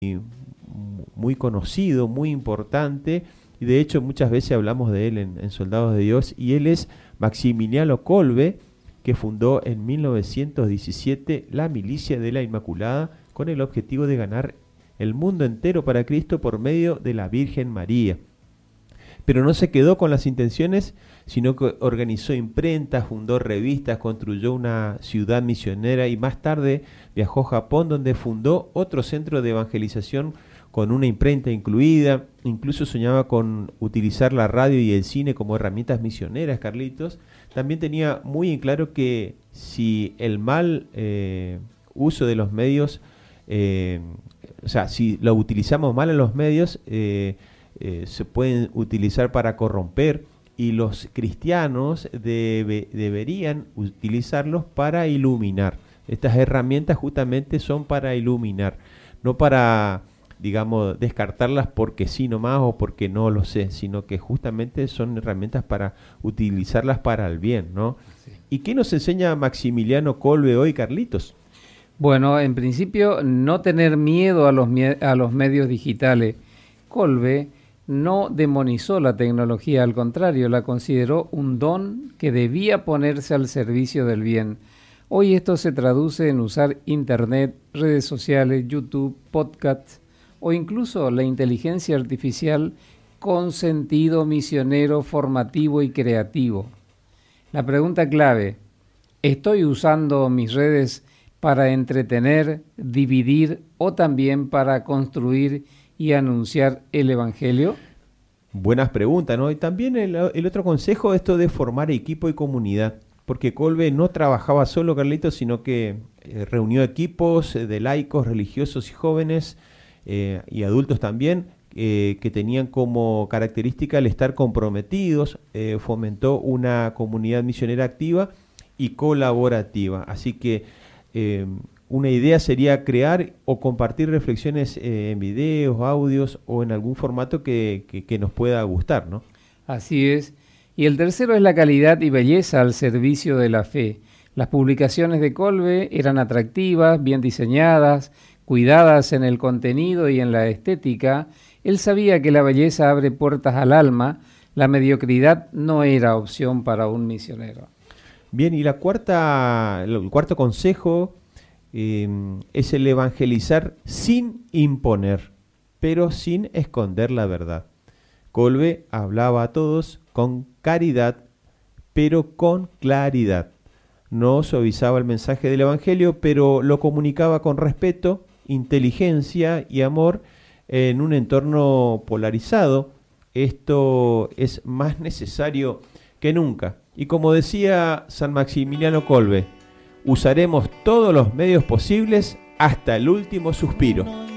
muy conocido, muy importante, y de hecho muchas veces hablamos de él en Soldados de Dios, y él es Maximiliano Kolbe, que fundó en 1917 la Milicia de la Inmaculada con el objetivo de ganar el mundo entero para Cristo por medio de la Virgen María. Pero no se quedó con las intenciones, sino que organizó imprentas, fundó revistas, construyó una ciudad misionera y más tarde viajó a Japón, donde fundó otro centro de evangelización con una imprenta incluida. Incluso soñaba con utilizar la radio y el cine como herramientas misioneras, Carlitos. También tenía muy en claro que si el mal uso de los medios, si lo utilizamos mal en los medios, se pueden utilizar para corromper, y los cristianos deberían utilizarlos para iluminar. Estas herramientas justamente son para iluminar, no para, digamos, descartarlas porque sí nomás o porque no lo sé, sino que justamente son herramientas para utilizarlas para el bien, ¿no? Sí. ¿Y qué nos enseña Maximiliano Kolbe hoy, Carlitos? Bueno, en principio, no tener miedo a los medios digitales. Kolbe no demonizó la tecnología, al contrario, la consideró un don que debía ponerse al servicio del bien. Hoy esto se traduce en usar Internet, redes sociales, YouTube, podcasts o incluso la inteligencia artificial con sentido misionero, formativo y creativo. La pregunta clave: ¿estoy usando mis redes para entretener, dividir o también para construir y anunciar el Evangelio? Buenas preguntas, ¿no? Y también el otro consejo, esto de formar equipo y comunidad, porque Kolbe no trabajaba solo, Carlitos, sino que reunió equipos de laicos, religiosos y jóvenes y adultos también, que tenían como característica el estar comprometidos. Fomentó una comunidad misionera activa y colaborativa. Así que una idea sería crear o compartir reflexiones en videos, audios o en algún formato que nos pueda gustar, ¿no? Así es. Y el tercero es la calidad y belleza al servicio de la fe. Las publicaciones de Kolbe eran atractivas, bien diseñadas, cuidadas en el contenido y en la estética. Él sabía que la belleza abre puertas al alma. La mediocridad no era opción para un misionero. Bien, y el cuarto consejo es el evangelizar sin imponer, pero sin esconder la verdad. Kolbe hablaba a todos con caridad, pero con claridad. No suavizaba el mensaje del Evangelio, pero lo comunicaba con respeto, inteligencia y amor en un entorno polarizado. Esto es más necesario que nunca. Y como decía San Maximiliano Kolbe, usaremos todos los medios posibles hasta el último suspiro.